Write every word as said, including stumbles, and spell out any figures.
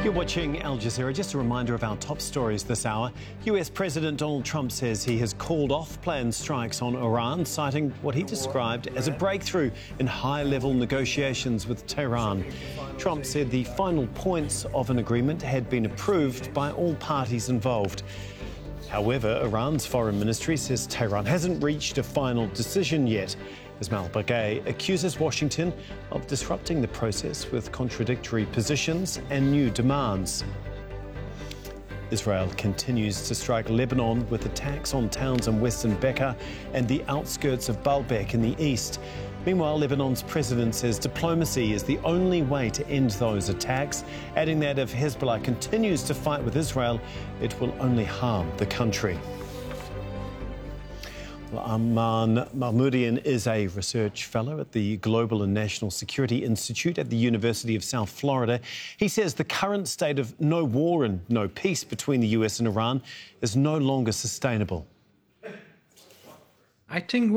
You're watching Al Jazeera. Just a reminder of our top stories this hour. U S President Donald Trump says he has called off planned strikes on Iran, citing what he described as a breakthrough in high-level negotiations with Tehran. Trump said the final points of an agreement had been approved by all parties involved. However, Iran's foreign ministry says Tehran hasn't reached a final decision yet. Ismail Bagay accuses Washington of disrupting the process with contradictory positions and new demands. Israel continues to strike Lebanon with attacks on towns in western Bekaa and the outskirts of Baalbek in the east. Meanwhile, Lebanon's president says diplomacy is the only way to end those attacks, adding that if Hezbollah continues to fight with Israel, it will only harm the country. Aman Mahmoudian is a research fellow at the Global and National Security Institute at the University of South Florida. He says the current state of no war and no peace between the U S and Iran is no longer sustainable. I think